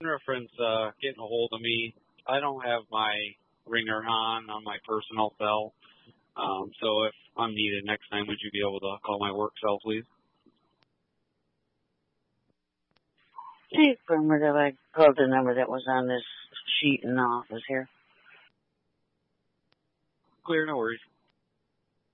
reference getting a hold of me. I don't have my ringer on my personal cell. So if I'm needed next time, would you be able to call my work cell, please? Affirmative. I called the number that was on this sheet in the office here. Clear, no worries.